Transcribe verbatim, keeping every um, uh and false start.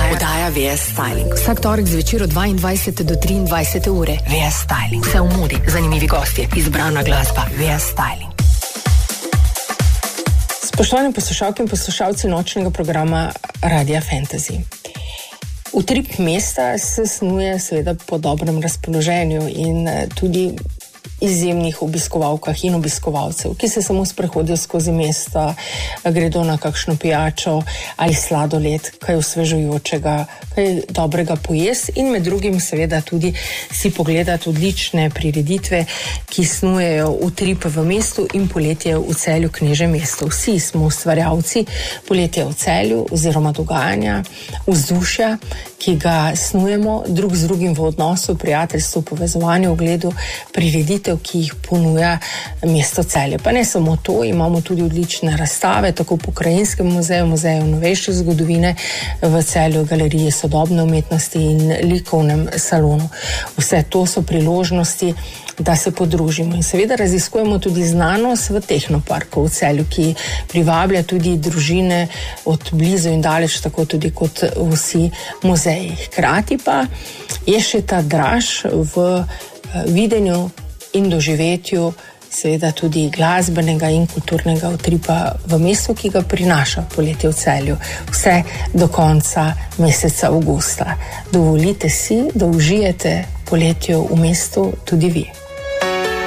Podaja V S Styling. Vsak torek zvečer od dvaindvajsete do triindvajsete ure. V S Styling. Vse v modi, zanimivi gostje, izbrana glasba. V S Styling. Spoštovani poslušalke in poslušalci nočnega programa Radia Fantasy. Utrip mesta se snuje seveda po dobrem razpoloženju in tudi izjemnih obiskovalkah in obiskovalcev, ki se samo sprehodijo skozi mesto, gredo na kakšno pijačo ali sladoled, kaj osvežujočega, kaj dobrega pojesti in med drugim seveda tudi si pogledati odlične prireditve, ki snujejo utrip v mestu in poletje v Celju Knežje mesto. Vsi smo ustvarjalci poletja v Celju oziroma dogajanja, vzdušja, ki ga snujemo drug z drugim v odnosu, prijateljstvu, povezovanju, ogledu prireditev, ki jih ponuja mesto Celje. Pa ne samo to, imamo tudi odlične razstave, tako v Pokrajinskem muzeju, muzeju novejše zgodovine v Celju, galeriji sodobne umetnosti in likovnem salonu. Vse to so priložnosti, da se podružimo in seveda raziskujemo tudi znanost v Tehnoparku v Celju, ki privablja tudi družine od blizu in daleč, tako tudi kot vsi muzeji. Hkrati pa je še ta draž v videnju in doživetju seveda tudi glasbenega in kulturnega utripa v mestu, ki ga prinaša poletje v Celju, vse do konca meseca avgusta. Dovolite si, da užijete poletju v mestu tudi vi.